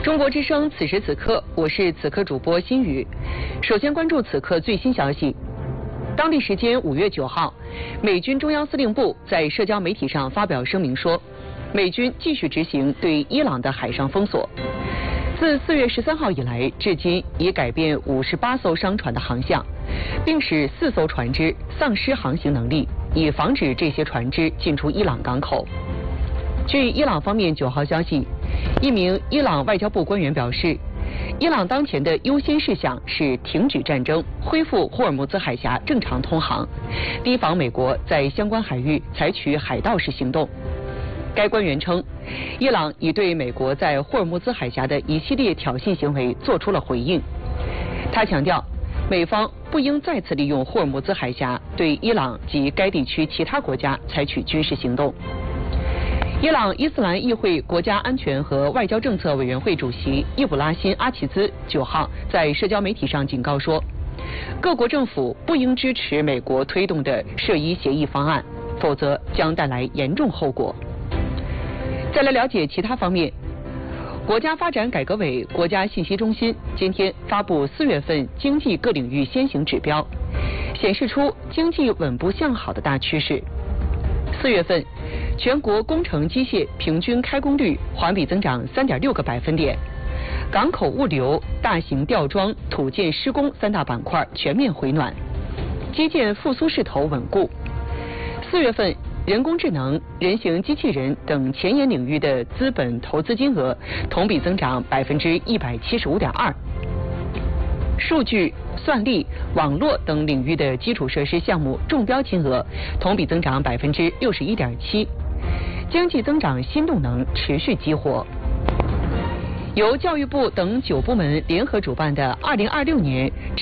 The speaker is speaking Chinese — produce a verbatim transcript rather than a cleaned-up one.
中国之声，此时此刻，我是此刻主播心雨。首先关注此刻最新消息。当地时间五月九号，美军中央司令部在社交媒体上发表声明说，美军继续执行对伊朗的海上封锁。自四月十三号以来，至今已改变五十八艘商船的航向，并使四艘船只丧失航行能力，以防止这些船只进出伊朗港口。据伊朗方面九号消息，一名伊朗外交部官员表示，伊朗当前的优先事项是停止战争，恢复霍尔木兹海峡正常通航，提防美国在相关海域采取海盗式行动。该官员称，伊朗已对美国在霍尔木兹海峡的一系列挑衅行为做出了回应。他强调，美方不应再次利用霍尔木兹海峡对伊朗及该地区其他国家采取军事行动。伊朗伊斯兰议会国家安全和外交政策委员会主席伊卜拉欣·阿齐兹九号在社交媒体上警告说，各国政府不应支持美国推动的涉伊协议方案，否则将带来严重后果。再来了解其他方面，国家发展改革委国家信息中心今天发布四月份经济各领域先行指标，显示出经济稳步向好的大趋势。四月份，全国工程机械平均开工率环比增长三点六个百分点，港口物流、大型吊装、土建施工三大板块全面回暖，基建复苏势头稳固。四月份，人工智能、人形机器人等前沿领域的资本投资金额同比增长百分之一百七十五点二。数据、算力、网络等领域的基础设施项目中标金额同比增长百分之六十一点七，经济增长新动能持续激活。由教育部等九部门联合主办的二零二六年